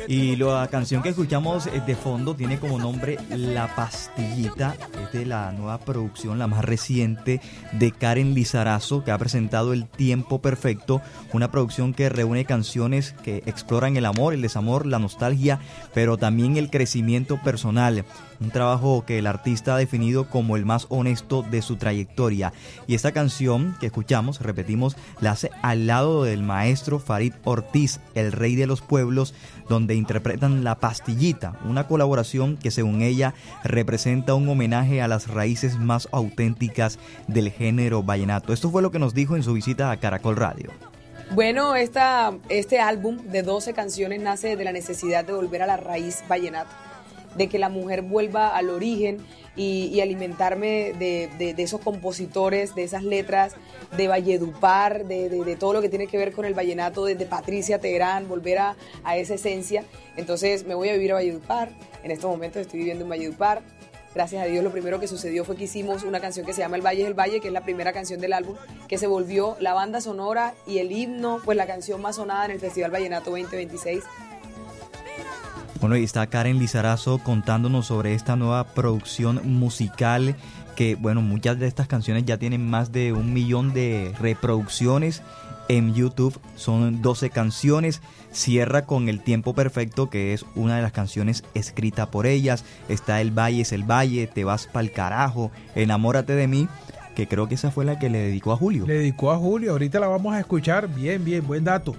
Y la canción que escuchamos de fondo tiene como nombre La Pastillita. Es de la nueva producción, la más reciente, de Karen Lizarazo, que ha presentado El Tiempo Perfecto, una producción que reúne canciones que exploran el amor, el desamor, la nostalgia, pero también el crecimiento personal. Un trabajo que el artista ha definido como el más honesto de su trayectoria. Y esta canción que escuchamos, repetimos, la hace al lado del maestro Farid Ortiz, el rey de los pueblos, donde interpretan La Pastillita, una colaboración que según ella representa un homenaje a las raíces más auténticas del género vallenato. Esto fue lo que nos dijo en su visita a Caracol Radio. Bueno, este álbum de 12 canciones nace de la necesidad de volver a la raíz vallenata, de que la mujer vuelva al origen y alimentarme de esos compositores, de esas letras, de Valledupar, de todo lo que tiene que ver con el vallenato, desde Patricia Teherán, volver a esa esencia. Entonces me voy a vivir a Valledupar, en estos momentos estoy viviendo en Valledupar. Gracias a Dios, lo primero que sucedió fue que hicimos una canción que se llama El Valle es el Valle, que es la primera canción del álbum, que se volvió la banda sonora y el himno, pues la canción más sonada en el Festival Vallenato 2026. Bueno, y está Karen Lizarazo contándonos sobre esta nueva producción musical que, bueno, muchas de estas canciones ya tienen más de 1 millón de reproducciones en YouTube. Son 12 canciones. Cierra con El Tiempo Perfecto, que es una de las canciones escrita por ellas. Está El Valle es el Valle, Te vas pa'l carajo, Enamórate de mí, que creo que esa fue la que le dedicó a Julio. Le dedicó a Julio, ahorita la vamos a escuchar. Bien, buen dato.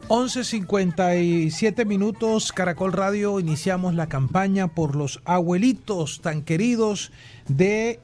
11:57 minutos, Caracol Radio, iniciamos la campaña por los abuelitos tan queridos del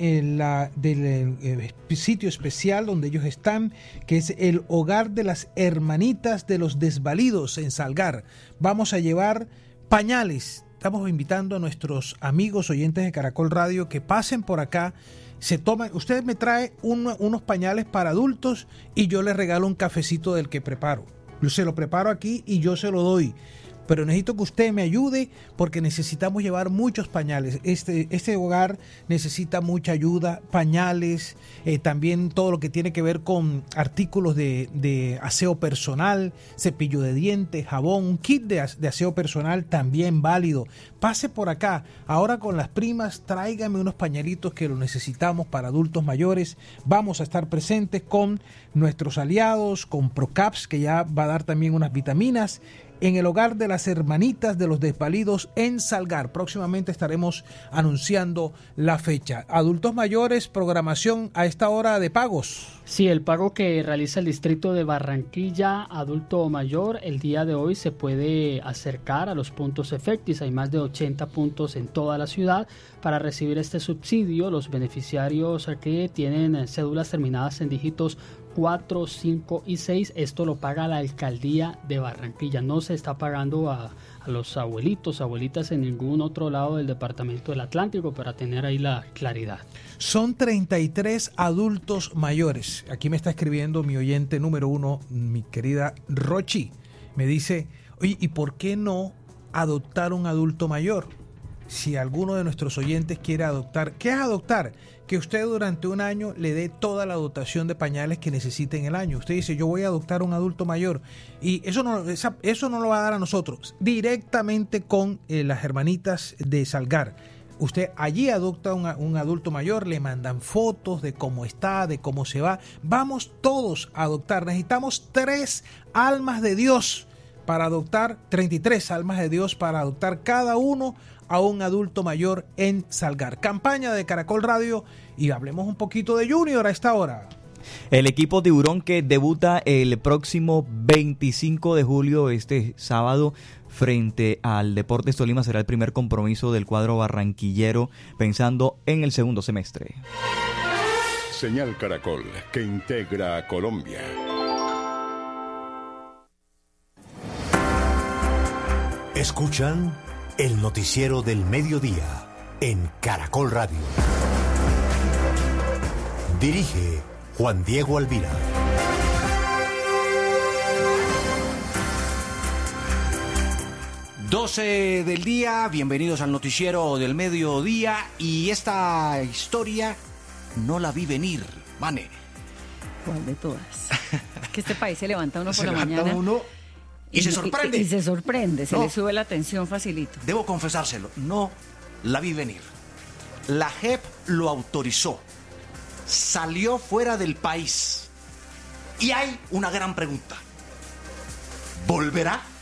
sitio especial donde ellos están, que es el Hogar de las Hermanitas de los Desvalidos en Salgar. Vamos a llevar pañales. Estamos invitando a nuestros amigos oyentes de Caracol Radio que pasen por acá. Se toman, usted me trae unos pañales para adultos y yo les regalo un cafecito del que preparo. Yo se lo preparo aquí y yo se lo doy. Pero necesito que usted me ayude porque necesitamos llevar muchos pañales. Este hogar necesita mucha ayuda, pañales, también todo lo que tiene que ver con artículos de aseo personal, cepillo de dientes, jabón, un kit de aseo personal también válido. Pase por acá. Ahora con las primas, tráigame unos pañalitos que lo necesitamos para adultos mayores. Vamos a estar presentes con nuestros aliados, con Procaps, que ya va a dar también unas vitaminas, en el Hogar de las Hermanitas de los Desvalidos en Salgar. Próximamente estaremos anunciando la fecha. Adultos mayores, programación a esta hora de pagos. Sí, el pago que realiza el distrito de Barranquilla, adulto mayor, el día de hoy se puede acercar a los puntos Efectis. Hay más de 80 puntos en toda la ciudad para recibir este subsidio. Los beneficiarios que tienen cédulas terminadas en dígitos 4, 5 y 6, esto lo paga la alcaldía de Barranquilla. No se está pagando a los abuelitos, abuelitas en ningún otro lado del departamento del Atlántico, para tener ahí la claridad. Son 33 adultos mayores. Aquí me está escribiendo mi oyente número 1, mi querida Rochi. Me dice, oye, ¿y por qué no adoptar un adulto mayor? Si alguno de nuestros oyentes quiere adoptar, ¿qué es adoptar? Que usted durante un año le dé toda la dotación de pañales que necesite en el año. Usted dice, yo voy a adoptar un adulto mayor, y eso no lo va a dar a nosotros, directamente con las hermanitas de Salgar. Usted allí adopta un adulto mayor, le mandan fotos de cómo está, de cómo se va. Vamos todos a adoptar. Necesitamos 3 almas de Dios para adoptar, 33 almas de Dios para adoptar cada uno a un adulto mayor en Salgar. Campaña de Caracol Radio, y hablemos un poquito de Junior a esta hora. El equipo Tiburón, que debuta el próximo 25 de julio, este sábado, frente al Deportes Tolima, será el primer compromiso del cuadro barranquillero pensando en el segundo semestre. Señal Caracol, que integra a Colombia. Escuchan el noticiero del mediodía en Caracol Radio. Dirige Juan Diego Alvira. 12 del día, bienvenidos al noticiero del mediodía, y esta historia no la vi venir, Vane. ¿Cuál de todas? Es que este país se levanta uno por la mañana. Uno Y se sorprende. Y se sorprende, se No. le sube la tensión facilito. Debo confesárselo, no la vi venir. La JEP lo autorizó. Salió fuera del país. Y hay una gran pregunta. ¿Volverá?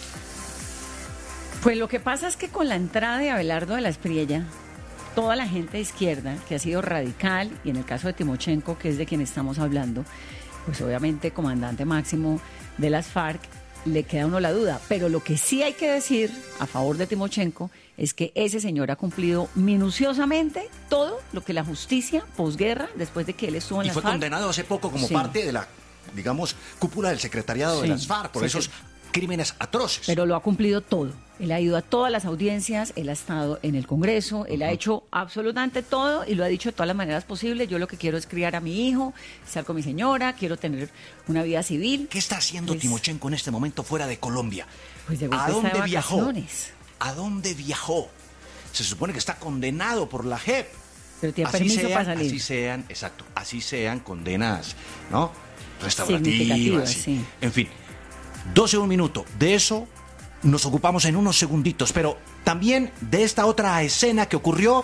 Pues lo que pasa es que con la entrada de Abelardo de la Espriella, toda la gente de izquierda, que ha sido radical, y en el caso de Timochenko, que es de quien estamos hablando, pues obviamente comandante máximo de las FARC, le queda a uno la duda. Pero lo que sí hay que decir a favor de Timochenko es que ese señor ha cumplido minuciosamente todo lo que la justicia posguerra, después de que él estuvo en Y las fue FARC. condenado hace poco como Sí. parte de la, digamos, cúpula del secretariado de Sí, las FARC por sí, esos sí. crímenes atroces. Pero lo ha cumplido todo. Él ha ido a todas las audiencias, él ha estado en el Congreso, él ha hecho absolutamente todo y lo ha dicho de todas las maneras posibles. Yo lo que quiero es criar a mi hijo, estar con mi señora, quiero tener una vida civil. ¿Qué está haciendo Pues- Timochenko en este momento fuera de Colombia? Pues de ¿A golpe está de dónde viajó? vacaciones. ¿A dónde viajó? Se supone que está condenado por la JEP. Pero tiene permiso para salir. Así sean condenas, ¿no? Restaurativas. Significativas, sí. En fin, 12 un minuto. De eso nos ocupamos en unos segunditos, pero también de esta otra escena que ocurrió,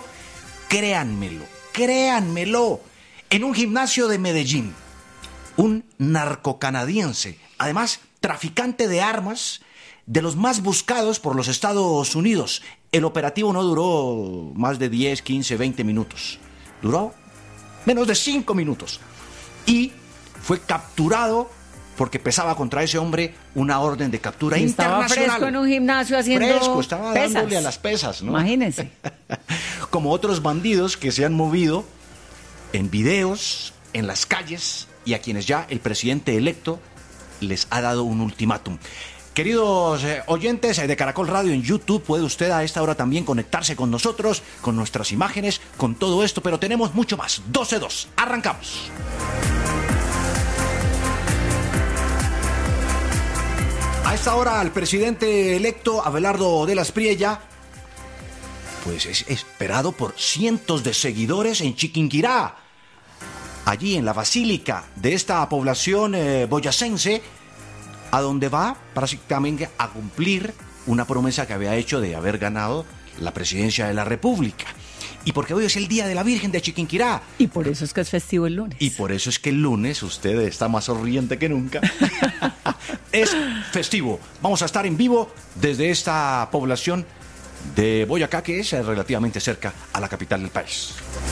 créanmelo, en un gimnasio de Medellín. Un narcocanadiense, además traficante de armas, de los más buscados por los Estados Unidos. El operativo no duró más de 10, 15, 20 minutos. Duró menos de 5 minutos. Y fue capturado porque pesaba contra ese hombre una orden de captura Y estaba internacional. fresco en un gimnasio haciendo Fresco, estaba pesas. dándole a las pesas, ¿no? Imagínense. Como otros bandidos que se han movido en videos, en las calles, y a quienes ya el presidente electo les ha dado un ultimátum. Queridos oyentes de Caracol Radio en YouTube, puede usted a esta hora también conectarse con nosotros, con nuestras imágenes, con todo esto, pero tenemos mucho más. 12-2, arrancamos. A esta hora el presidente electo Abelardo de la Espriella pues es esperado por cientos de seguidores en Chiquinquirá, allí en la basílica de esta población boyacense, a donde va prácticamente a cumplir una promesa que había hecho de haber ganado la presidencia de la República. Y porque hoy es el Día de la Virgen de Chiquinquirá. Y por eso es que es festivo el lunes. Y por eso es que el lunes usted está más sonriente que nunca. Es festivo. Vamos a estar en vivo desde esta población de Boyacá, que es relativamente cerca a la capital del país.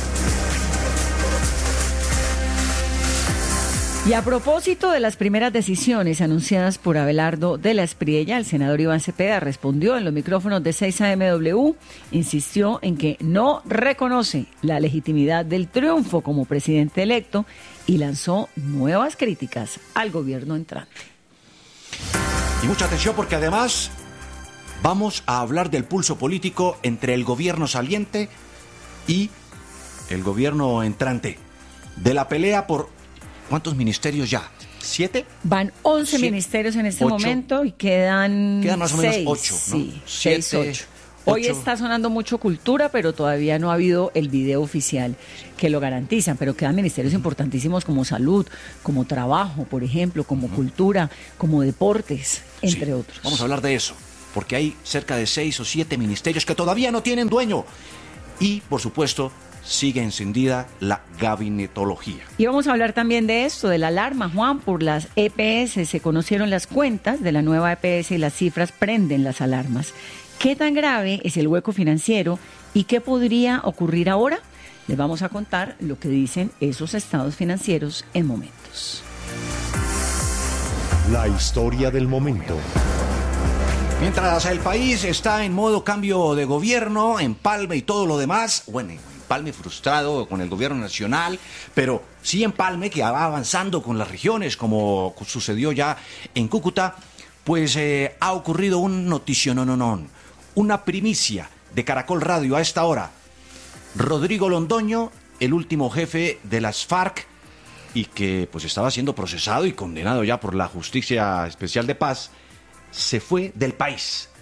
Y a propósito de las primeras decisiones anunciadas por Abelardo de la Espriella, el senador Iván Cepeda respondió en los micrófonos de 6AMW, insistió en que no reconoce la legitimidad del triunfo como presidente electo y lanzó nuevas críticas al gobierno entrante. Y mucha atención porque además vamos a hablar del pulso político entre el gobierno saliente y el gobierno entrante, de la pelea por... ¿Cuántos ministerios ya? ¿7? Van 11 Sí. ministerios en este 8. momento y quedan Quedan más o menos 6, 8, ¿no? Sí, 7, 6, 8. Hoy 8. está sonando mucho cultura, pero todavía no ha habido el video oficial que lo garantizan. Pero quedan ministerios importantísimos como salud, como trabajo, por ejemplo, como cultura, como deportes, entre Sí, otros. Vamos a hablar de eso, porque hay cerca de 6 o 7 ministerios que todavía no tienen dueño. Y, por supuesto, sigue encendida la gabinetología. Y vamos a hablar también de esto, de la alarma, Juan, por las EPS. Se conocieron las cuentas de la nueva EPS y las cifras prenden las alarmas. ¿Qué tan grave es el hueco financiero y qué podría ocurrir ahora? Les vamos a contar lo que dicen esos estados financieros en momentos. La historia del momento. Mientras el país está en modo cambio de gobierno, empalme y todo lo demás, bueno, empalme frustrado con el gobierno nacional, pero sí empalme que va avanzando con las regiones, como sucedió ya en Cúcuta, pues ha ocurrido un noticiononón, una primicia de Caracol Radio a esta hora. Rodrigo Londoño, el último jefe de las FARC, y que pues estaba siendo procesado y condenado ya por la Justicia Especial de Paz, se fue del país.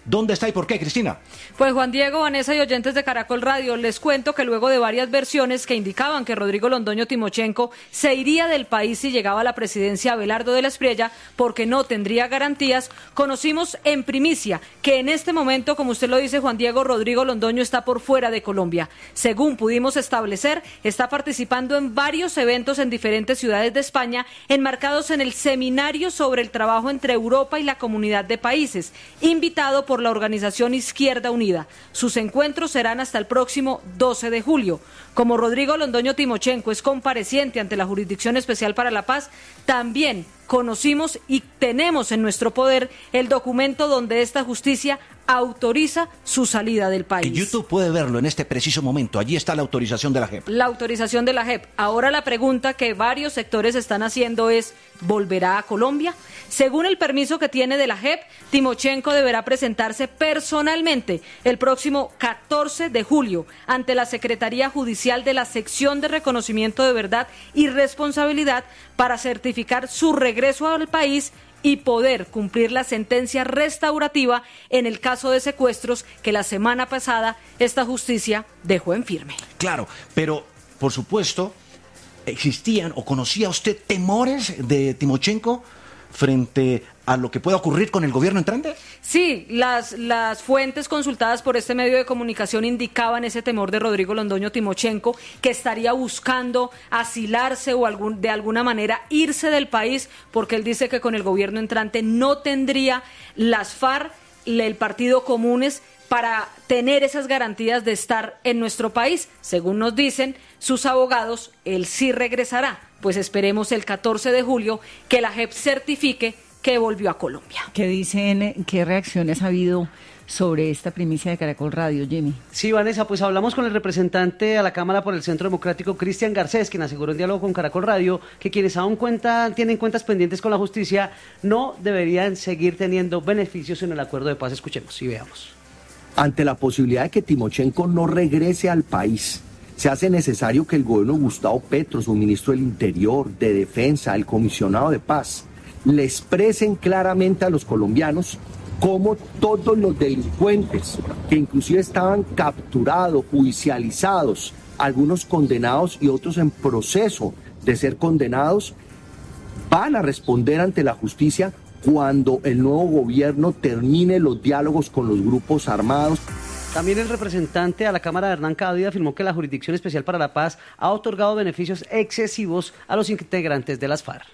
¿Dónde está y por qué, Cristina? Pues Juan Diego, Vanessa y oyentes de Caracol Radio, les cuento que luego de varias versiones que indicaban que Rodrigo Londoño Timochenko se iría del país si llegaba a la presidencia Abelardo de la Espriella porque no tendría garantías, conocimos en primicia que en este momento, como usted lo dice, Juan Diego, Rodrigo Londoño está por fuera de Colombia. Según pudimos establecer, está participando en varios eventos en diferentes ciudades de España, enmarcados en el Seminario sobre el Trabajo entre Europa y la Comunidad de Países, invitado por la organización Izquierda Unida. Sus encuentros serán hasta el próximo 12 de julio. Como Rodrigo Londoño Timochenko es compareciente ante la Jurisdicción Especial para la Paz, también conocimos y tenemos en nuestro poder el documento donde esta justicia autoriza su salida del país. En YouTube puede verlo en este preciso momento. Allí está la autorización de la JEP. La autorización de la JEP. Ahora la pregunta que varios sectores están haciendo es, ¿volverá a Colombia? Según el permiso que tiene de la JEP, Timochenko deberá presentarse personalmente el próximo 14 de julio ante la Secretaría Judicial de la Sección de Reconocimiento de Verdad y Responsabilidad para certificar su regreso al país y poder cumplir la sentencia restaurativa en el caso de secuestros que la semana pasada esta justicia dejó en firme. Claro, pero por supuesto, ¿existían o conocía usted temores de Timochenko frente a lo que pueda ocurrir con el gobierno entrante? Sí, las fuentes consultadas por este medio de comunicación indicaban ese temor de Rodrigo Londoño Timochenko, que estaría buscando asilarse o de alguna manera irse del país, porque él dice que con el gobierno entrante no tendría las FARC, el Partido Comunes, para tener esas garantías de estar en nuestro país. Según nos dicen sus abogados, él sí regresará. Pues esperemos el 14 de julio que la JEP certifique que volvió a Colombia. ¿Qué dicen, qué reacciones ha habido sobre esta primicia de Caracol Radio, Jimmy? Sí, Vanessa, pues hablamos con el representante a la Cámara por el Centro Democrático, Cristian Garcés, quien aseguró en diálogo con Caracol Radio que quienes aún tienen cuentas pendientes con la justicia no deberían seguir teniendo beneficios en el acuerdo de paz. Escuchemos y veamos. Ante la posibilidad de que Timochenko no regrese al país, se hace necesario que el gobierno de Gustavo Petro, su ministro del Interior, de Defensa, el comisionado de paz, le expresen claramente a los colombianos cómo todos los delincuentes que inclusive estaban capturados, judicializados, algunos condenados y otros en proceso de ser condenados, van a responder ante la justicia cuando el nuevo gobierno termine los diálogos con los grupos armados. También el representante a la Cámara, Hernán Cádida, afirmó que la Jurisdicción Especial para la Paz ha otorgado beneficios excesivos a los integrantes de las FARC.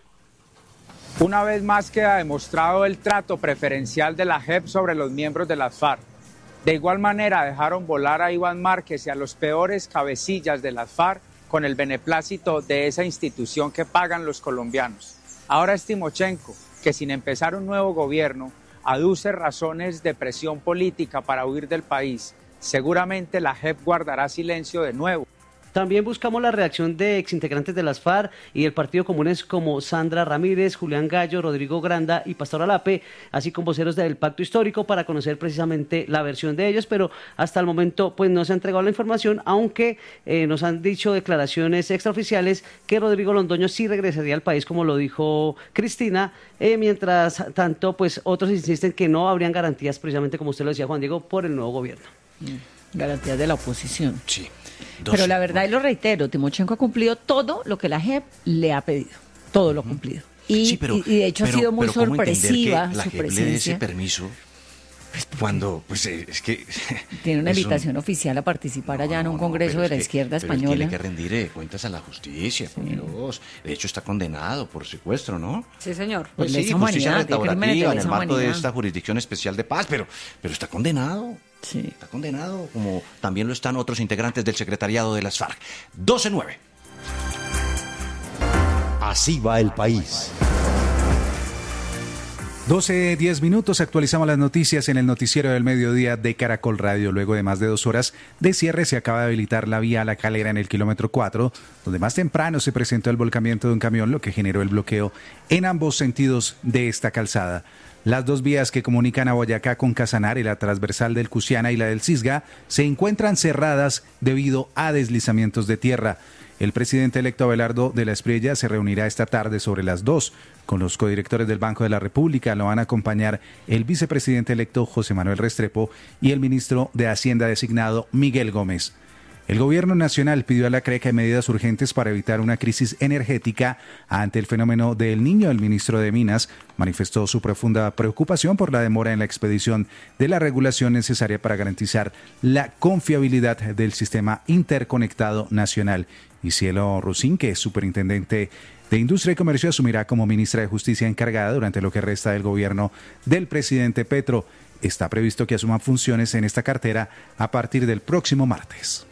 Una vez más queda demostrado el trato preferencial de la JEP sobre los miembros de las FARC. De igual manera dejaron volar a Iván Márquez y a los peores cabecillas de las FARC con el beneplácito de esa institución que pagan los colombianos. Ahora es Timochenko, que sin empezar un nuevo gobierno, aduce razones de presión política para huir del país. Seguramente la JEP guardará silencio de nuevo. También buscamos la reacción de exintegrantes de las FARC y del Partido Comunes como Sandra Ramírez, Julián Gallo, Rodrigo Granda y Pastor Alape, así como voceros del Pacto Histórico para conocer precisamente la versión de ellos, pero hasta el momento pues no se ha entregado la información, aunque nos han dicho declaraciones extraoficiales que Rodrigo Londoño sí regresaría al país, como lo dijo Cristina, mientras tanto pues otros insisten que no habrían garantías, precisamente como usted lo decía, Juan Diego, por el nuevo gobierno. Garantías de la oposición. Sí. Pero la verdad, y lo reitero, Timochenko ha cumplido todo lo que la JEP le ha pedido, todo lo cumplido. Y, sí, pero, y de hecho ha sido muy sorpresiva la su JEP presencia. le dé ese permiso cuando, pues es que... Tiene una invitación oficial a participar allá en un congreso de la izquierda española. Tiene que rendir cuentas a la justicia, por Dios. De hecho está condenado por secuestro, ¿no? Sí, señor. Pues sí, justicia restaurativa en el marco de esta Jurisdicción Especial de Paz, pero está condenado. Sí. Está condenado, como también lo están otros integrantes del secretariado de las FARC. 12-9. Así va el país. 12:10, actualizamos las noticias en el noticiero del mediodía de Caracol Radio. Luego de más de 2 horas de cierre se acaba de habilitar la vía a La Calera en el kilómetro 4, donde más temprano se presentó el volcamiento de un camión, lo que generó el bloqueo en ambos sentidos de esta calzada. Las dos vías que comunican a Boyacá con Casanare, la transversal del Cusiana y la del Cisga, se encuentran cerradas debido a deslizamientos de tierra. El presidente electo Abelardo de la Espriella se reunirá esta tarde sobre las 2 con los codirectores del Banco de la República. Lo van a acompañar el vicepresidente electo José Manuel Restrepo y el ministro de Hacienda designado Miguel Gómez. El gobierno nacional pidió a la CREC medidas urgentes para evitar una crisis energética ante el fenómeno del Niño. El ministro de Minas manifestó su profunda preocupación por la demora en la expedición de la regulación necesaria para garantizar la confiabilidad del sistema interconectado nacional. Y Cielo Rusín, que es superintendente de Industria y Comercio, asumirá como ministra de Justicia encargada durante lo que resta del gobierno del presidente Petro. Está previsto que asuma funciones en esta cartera a partir del próximo martes.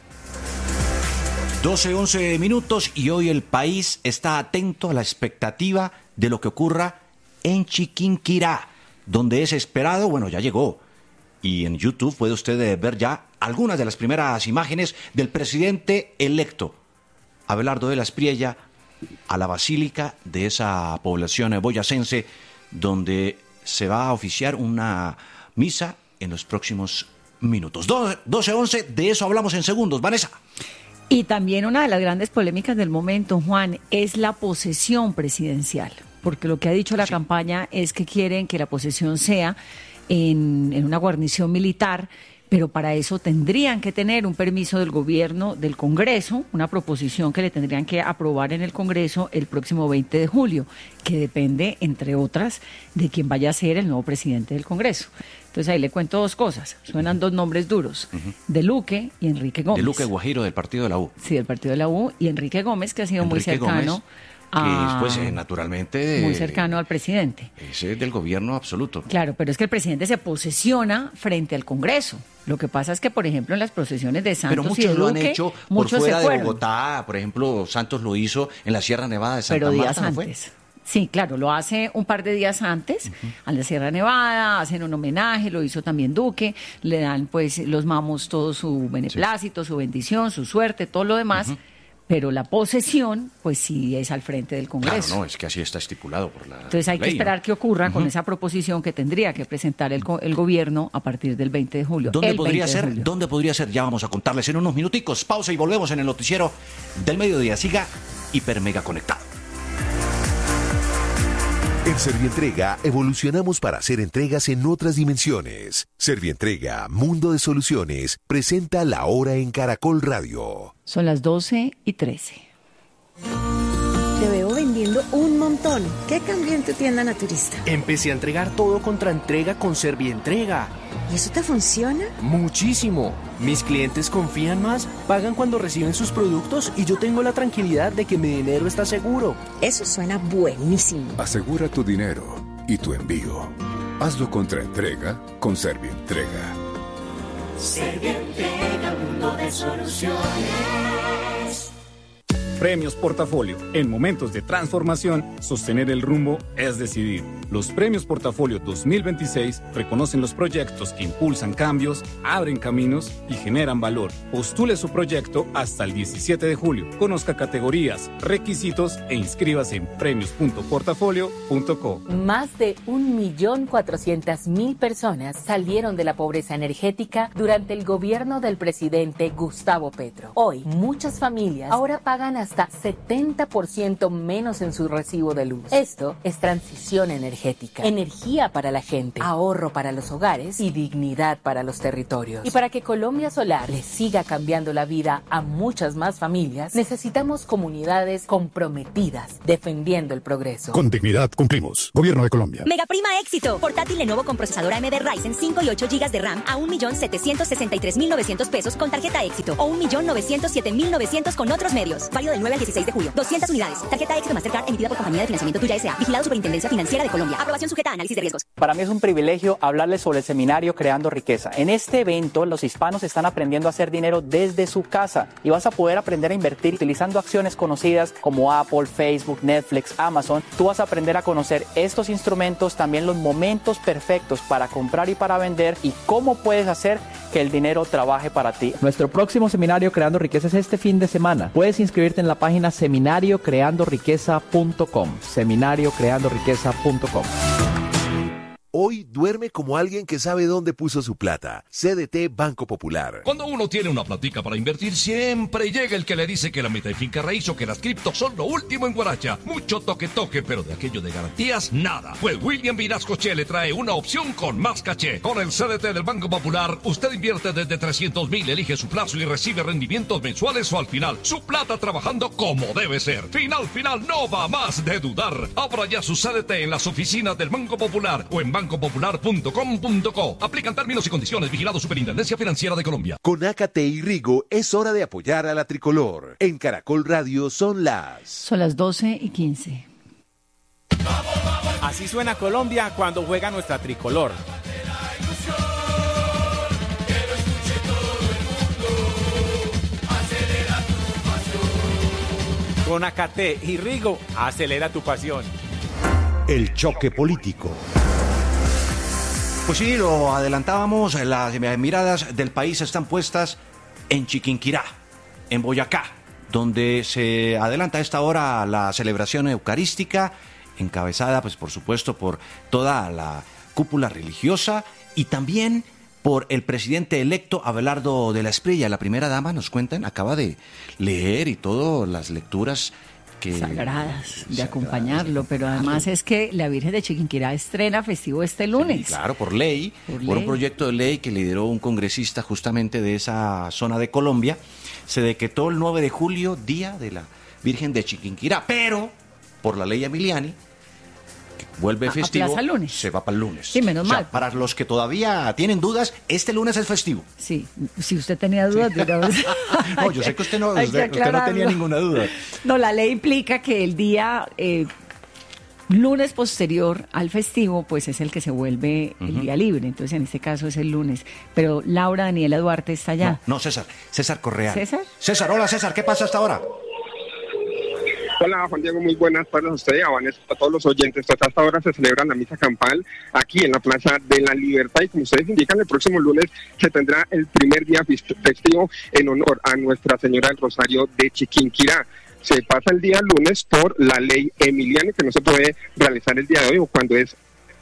12:11 minutos y hoy el país está atento a la expectativa de lo que ocurra en Chiquinquirá, donde es esperado, bueno, ya llegó. Y en YouTube puede usted ver ya algunas de las primeras imágenes del presidente electo, Abelardo de la Espriella, a la basílica de esa población boyacense, donde se va a oficiar una misa en los próximos minutos. 12:11, de eso hablamos en segundos. Vanessa. Y también una de las grandes polémicas del momento, Juan, es la posesión presidencial, porque lo que ha dicho la campaña es que quieren que la posesión sea en una guarnición militar, pero para eso tendrían que tener un permiso del gobierno, del Congreso, una proposición que le tendrían que aprobar en el Congreso el próximo 20 de julio, que depende, entre otras, de quién vaya a ser el nuevo presidente del Congreso. Entonces ahí le cuento dos cosas, suenan dos nombres duros, De Luque y Enrique Gómez. De Luque Guajiro del partido de la U. Sí, del partido de la U, y Enrique Gómez, que ha sido muy cercano. Gómez, que es, naturalmente... muy cercano al presidente. Es del gobierno absoluto. Claro, pero es que el presidente se posesiona frente al Congreso. Lo que pasa es que, por ejemplo, en las procesiones de Santos pero muchos y de Duque, lo han hecho por fuera de Bogotá. Por ejemplo, Santos lo hizo en la Sierra Nevada de Santa Marta. Pero días antes. Sí, claro, lo hace un par de días antes, a la Sierra Nevada, hacen un homenaje, lo hizo también Duque, le dan pues los mamos todo su beneplácito, su bendición, su suerte, todo lo demás, pero la posesión pues sí es al frente del Congreso. Claro, no, es que así está estipulado por la Entonces hay ley, que esperar que ocurra con esa proposición que tendría que presentar el gobierno a partir del 20 de julio. ¿Dónde podría ser? ¿Dónde podría ser? Ya vamos a contarles en unos minuticos. Pausa y volvemos en el noticiero del mediodía. Siga hiper mega conectado. En Servientrega evolucionamos para hacer entregas en otras dimensiones. Servientrega, Mundo de Soluciones, presenta La Hora en Caracol Radio. Son las 12:13. Te veo vendiendo un montón. ¿Qué cambió en tu tienda naturista? Empecé a entregar todo contra entrega con Servientrega. ¿Y eso te funciona? Muchísimo. Mis clientes confían más, pagan cuando reciben sus productos y yo tengo la tranquilidad de que mi dinero está seguro. Eso suena buenísimo. Asegura tu dinero y tu envío. Hazlo contra entrega con Servientrega. Servientrega, mundo de soluciones. Premios Portafolio. En momentos de transformación, sostener el rumbo es decidir. Los Premios Portafolio 2026 reconocen los proyectos que impulsan cambios, abren caminos y generan valor. Postule su proyecto hasta el 17 de julio. Conozca categorías, requisitos e inscríbase en premios.portafolio.co. Más de 1.400.000 personas salieron de la pobreza energética durante el gobierno del presidente Gustavo Petro. Hoy, muchas familias ahora pagan hasta 70% menos en su recibo de luz. Esto es transición energética, energía para la gente, ahorro para los hogares y dignidad para los territorios. Y para que Colombia Solar le siga cambiando la vida a muchas más familias, necesitamos comunidades comprometidas, defendiendo el progreso. Con dignidad cumplimos. Gobierno de Colombia. Mega prima éxito. Portátil Lenovo con procesadora AMD Ryzen 5 y 8 GB de RAM a 1.763.900 pesos con tarjeta éxito o 1.907.900 con otros medios. Válido del 9 al 16 de julio. 200 unidades. Tarjeta éxito Mastercard emitida por Compañía de Financiamiento Tuya S.A. Vigilado Superintendencia Financiera de Colombia. Aprobación sujeta a análisis de riesgos. Para mí es un privilegio hablarles sobre el seminario Creando Riqueza. En este evento, los hispanos están aprendiendo a hacer dinero desde su casa y vas a poder aprender a invertir utilizando acciones conocidas como Apple, Facebook, Netflix, Amazon. Tú vas a aprender a conocer estos instrumentos, también los momentos perfectos para comprar y para vender y cómo puedes hacer que el dinero trabaje para ti. Nuestro próximo seminario Creando Riqueza es este fin de semana. Puedes inscribirte en la página seminariocreandoriqueza.com. seminariocreandoriqueza.com. Hoy duerme como alguien que sabe dónde puso su plata. CDT Banco Popular. Cuando uno tiene una platica para invertir, siempre llega el que le dice que la meta de finca raíz o que las cripto son lo último en Guaracha. Mucho toque, pero de aquello de garantías, nada. Pues William Vinascoche le trae una opción con más caché. Con el CDT del Banco Popular, usted invierte desde 300.000, elige su plazo y recibe rendimientos mensuales o al final. Su plata trabajando como debe ser. Final, no va más de dudar. Abra ya su CDT en las oficinas del Banco Popular o en bancopopular.com.co. Aplican términos y condiciones. Vigilado Superintendencia Financiera de Colombia. Con AKT y Rigo es hora de apoyar a la tricolor. En Caracol Radio son las 12:15. Así suena Colombia cuando juega nuestra tricolor. Con AKT y Rigo, acelera tu pasión. El choque político. Pues sí, lo adelantábamos, las miradas del país están puestas en Chiquinquirá, en Boyacá, donde se adelanta a esta hora la celebración eucarística, encabezada, pues por supuesto, por toda la cúpula religiosa y también por el presidente electo Abelardo de la Espriella. La primera dama, nos cuentan, acaba de leer y todas las lecturas sagradas de acompañarlo, pero además es que la Virgen de Chiquinquirá estrena festivo este lunes. Sí, claro, por ley, por un proyecto de ley que lideró un congresista justamente de esa zona de Colombia, se decretó el 9 de julio, Día de la Virgen de Chiquinquirá, pero por la ley Emiliani, que vuelve festivo, se va para el lunes. Sí, menos mal. Para los que todavía tienen dudas, este lunes es festivo. Sí, si usted tenía dudas, no, yo sé que usted no tenía ninguna duda. No, la ley implica que el día lunes posterior al festivo, pues es el que se vuelve el día libre. Entonces, en este caso es el lunes. Pero Laura Daniela Duarte está allá. No, César Correa. ¿César? Hola César, ¿qué pasa hasta ahora? Hola Juan Diego, muy buenas tardes a usted y a Vanessa, a todos los oyentes. Hasta esta hora se celebra la misa campal aquí en la Plaza de la Libertad y como ustedes indican, el próximo lunes se tendrá el primer día festivo en honor a Nuestra Señora del Rosario de Chiquinquirá. Se pasa el día lunes por la ley Emiliani, que no se puede realizar el día de hoy o cuando es...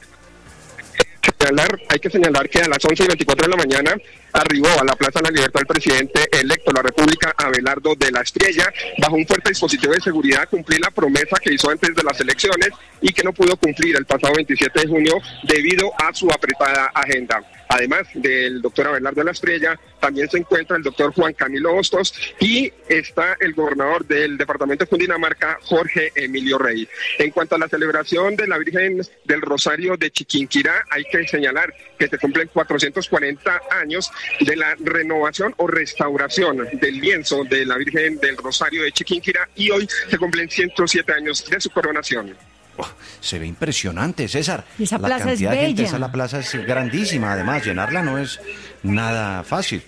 Hay que señalar que a las 11:24 de la mañana arribó a la Plaza de la Libertad el presidente electo de la República, Abelardo de la Espriella, bajo un fuerte dispositivo de seguridad a cumplir la promesa que hizo antes de las elecciones y que no pudo cumplir el pasado 27 de junio debido a su apretada agenda. Además del doctor Abelardo de la Espriella, también se encuentra el doctor Juan Camilo Hostos y está el gobernador del departamento de Cundinamarca, Jorge Emilio Rey. En cuanto a la celebración de la Virgen del Rosario de Chiquinquirá, hay que señalar que se cumplen 440 años de la renovación o restauración del lienzo de la Virgen del Rosario de Chiquinquirá y hoy se cumplen 107 años de su coronación. Se ve impresionante, César. Y esa plaza la cantidad es de gente, bella. La plaza es grandísima, además, llenarla no es nada fácil.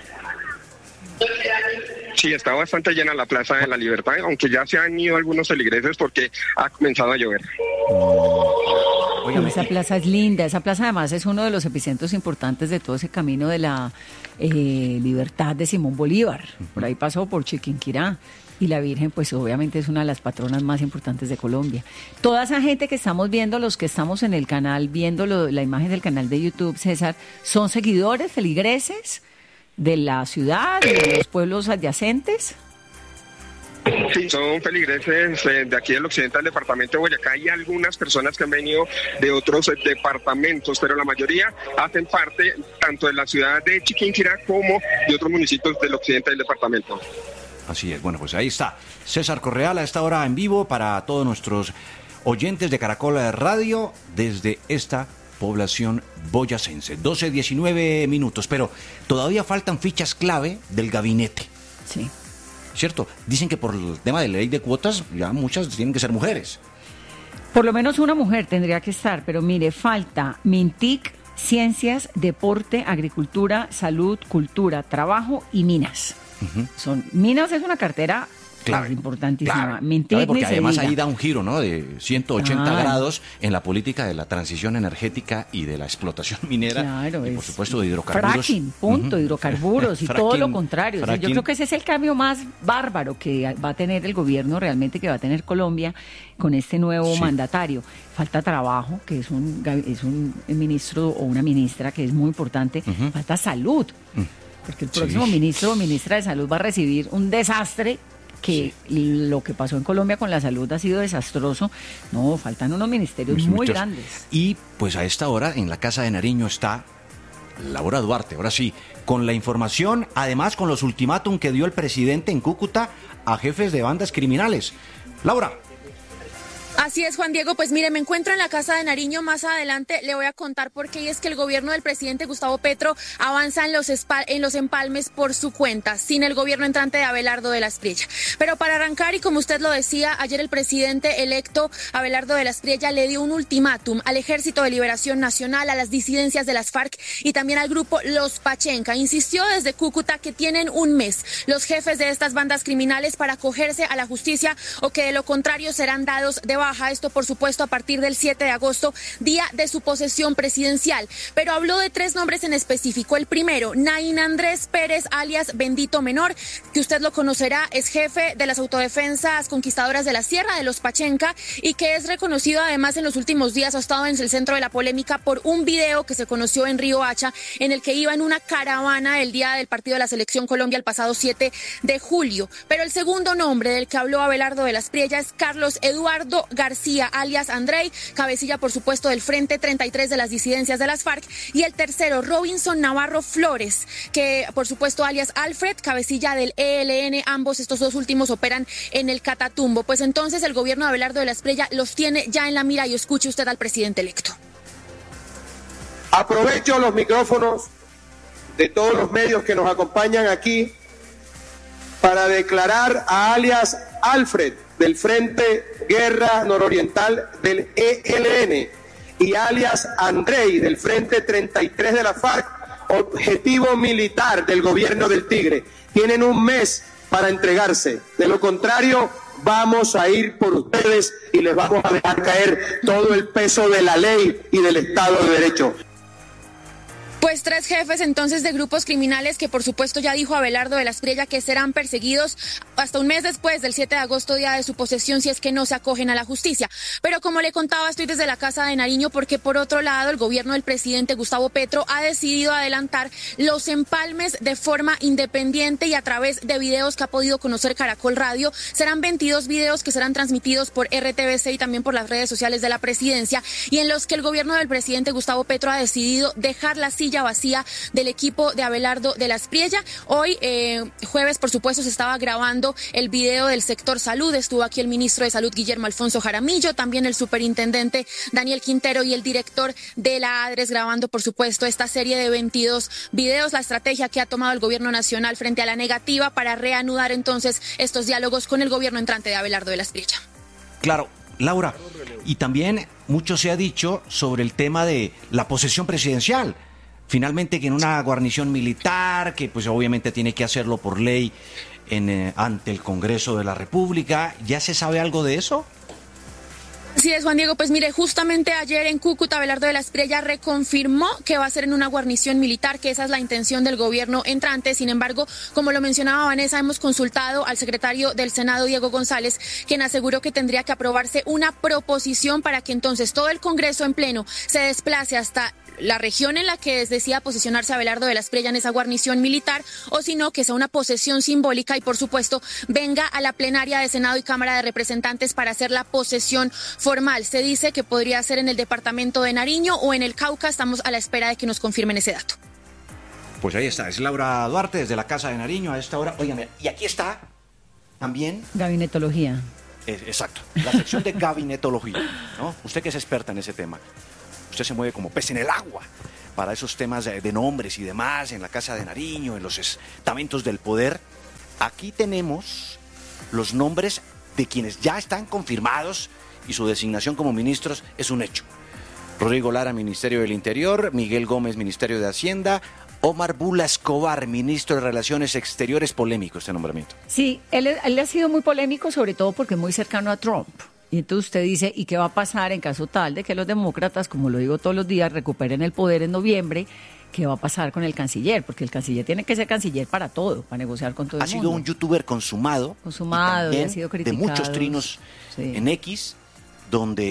Sí, está bastante llena la Plaza de la Libertad, aunque ya se han ido algunos feligreses porque ha comenzado a llover. No, esa plaza es linda, esa plaza además es uno de los epicentros importantes de todo ese camino de la libertad de Simón Bolívar. Por ahí pasó por Chiquinquirá. Y la Virgen, pues obviamente es una de las patronas más importantes de Colombia. Toda esa gente que estamos viendo, los que estamos en el canal, viendo la imagen del canal de YouTube, César, ¿son seguidores, feligreses de la ciudad, de los pueblos adyacentes? Sí, son feligreses de aquí del occidente del departamento de Boyacá y algunas personas que han venido de otros departamentos, pero la mayoría hacen parte tanto de la ciudad de Chiquinquirá como de otros municipios del occidente del departamento. Así es, bueno, pues ahí está César Correal a esta hora en vivo para todos nuestros oyentes de Caracol Radio desde esta población boyacense. 12:19 minutos, pero todavía faltan fichas clave del gabinete. Sí. ¿Cierto? Dicen que por el tema de la ley de cuotas ya muchas tienen que ser mujeres. Por lo menos una mujer tendría que estar, pero mire, falta MINTIC, Ciencias, Deporte, Agricultura, Salud, Cultura, Trabajo y Minas. Minas es una cartera Claro. Es importantísima. Claro, Mentir porque ni se además diga. ahí da un giro, ¿no? De 180 Claro. grados en la política de la transición energética y de la explotación minera. Claro, y por es supuesto de hidrocarburos. Fracking, punto, hidrocarburos y todo lo contrario. O sea, yo fracking. creo que ese es el cambio más bárbaro que va a tener el gobierno realmente, que va a tener Colombia con este nuevo mandatario. Falta trabajo, que es un ministro o una ministra que es muy importante. Falta salud, porque el próximo ministro o ministra de salud va a recibir un desastre, que lo que pasó en Colombia con la salud ha sido desastroso. No, faltan unos ministerios muy grandes. Y pues a esta hora en la Casa de Nariño está Laura Duarte, ahora sí, con la información, además con los ultimátum que dio el presidente en Cúcuta a jefes de bandas criminales. Laura. Así es, Juan Diego. Pues mire, me encuentro en la Casa de Nariño. Más adelante le voy a contar por qué. Y es que el gobierno del presidente Gustavo Petro avanza en los empalmes por su cuenta, sin el gobierno entrante de Abelardo de la Espriella. Pero para arrancar, y como usted lo decía, ayer el presidente electo Abelardo de la Espriella le dio un ultimátum al Ejército de Liberación Nacional, a las disidencias de las FARC y también al grupo Los Pachenca. Insistió desde Cúcuta que tienen un mes los jefes de estas bandas criminales para acogerse a la justicia, o que de lo contrario serán dados de baja. Esto, por supuesto, a partir del 7 de agosto, día de su posesión presidencial. Pero habló de 3 nombres en específico. El primero, Naín Andrés Pérez, alias Bendito Menor, que usted lo conocerá, es jefe de las autodefensas conquistadoras de la Sierra de los Pachenca y que es reconocido además en los últimos días, ha estado en el centro de la polémica por un video que se conoció en Río Hacha, en el que iba en una caravana el día del partido de la Selección Colombia el pasado 7 de julio. Pero el segundo nombre del que habló Abelardo de la Espriella es Carlos Eduardo García, alias Andrei, cabecilla por supuesto del Frente 33 de las disidencias de las FARC, y el tercero, Robinson Navarro Flores, que por supuesto alias Alfred, cabecilla del ELN. Ambos, estos dos últimos, operan en el Catatumbo. Pues entonces el gobierno de Abelardo de la Espriella los tiene ya en la mira, y escuche usted al presidente electo. Aprovecho los micrófonos de todos los medios que nos acompañan aquí para declarar a alias Alfred del Frente Guerra Nororiental del ELN y alias Andrei del Frente 33 de la FARC objetivo militar del gobierno del Tigre. Tienen un mes para entregarse. De lo contrario, vamos a ir por ustedes y les vamos a dejar caer todo el peso de la ley y del Estado de Derecho. Pues 3 jefes entonces de grupos criminales que por supuesto ya dijo Abelardo de la Espriella que serán perseguidos hasta un mes después del 7 de agosto, día de su posesión, si es que no se acogen a la justicia. Pero como le contaba, estoy desde la Casa de Nariño porque por otro lado el gobierno del presidente Gustavo Petro ha decidido adelantar los empalmes de forma independiente y a través de videos que ha podido conocer Caracol Radio. Serán 22 videos que serán transmitidos por RTBC y también por las redes sociales de la presidencia, y en los que el gobierno del presidente Gustavo Petro ha decidido dejar la silla vacía del equipo de Abelardo de la Espriella. Hoy, jueves, por supuesto, se estaba grabando el video del sector salud. Estuvo aquí el ministro de Salud, Guillermo Alfonso Jaramillo, también el superintendente Daniel Quintero y el director de la ADRES, grabando, por supuesto, esta serie de 22 videos, la estrategia que ha tomado el gobierno nacional frente a la negativa para reanudar entonces estos diálogos con el gobierno entrante de Abelardo de la Espriella. Claro, Laura, y también mucho se ha dicho sobre el tema de la posesión presidencial. Finalmente, que en una guarnición militar, que pues obviamente tiene que hacerlo por ley ante el Congreso de la República, ¿ya se sabe algo de eso? Así es, Juan Diego. Pues mire, justamente ayer en Cúcuta, Abelardo de la Espriella reconfirmó que va a ser en una guarnición militar, que esa es la intención del gobierno entrante. Sin embargo, como lo mencionaba Vanessa, hemos consultado al secretario del Senado, Diego González, quien aseguró que tendría que aprobarse una proposición para que entonces todo el Congreso en pleno se desplace hasta la región en la que decida posicionarse Abelardo de la Espriella en esa guarnición militar, o si no, que sea una posesión simbólica y por supuesto venga a la plenaria de Senado y Cámara de Representantes para hacer la posesión formal. Se dice que podría ser en el departamento de Nariño o en el Cauca. Estamos a la espera de que nos confirmen ese dato. Pues ahí está, es Laura Duarte desde la Casa de Nariño a esta hora. Óigame, y aquí está también... Gabinetología. Exacto, la sección de gabinetología, ¿no? Usted que es experta en ese tema. Usted se mueve como pez en el agua para esos temas de nombres y demás en la Casa de Nariño, en los estamentos del poder. Aquí tenemos los nombres de quienes ya están confirmados y su designación como ministros es un hecho. Rodrigo Lara, Ministerio del Interior; Miguel Gómez, Ministerio de Hacienda; Omar Bula Escobar, ministro de Relaciones Exteriores, polémico este nombramiento. Sí, él ha sido muy polémico, sobre todo porque es muy cercano a Trump. Y entonces usted dice, ¿y qué va a pasar en caso tal de que los demócratas, como lo digo todos los días, recuperen el poder en noviembre? ¿Qué va a pasar con el canciller? Porque el canciller tiene que ser canciller para todo, para negociar con todo el mundo. Ha sido un youtuber consumado y ha sido criticado. de muchos trinos en X, donde